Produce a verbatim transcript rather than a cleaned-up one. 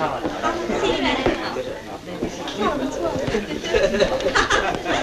戏里面那个跳的不错。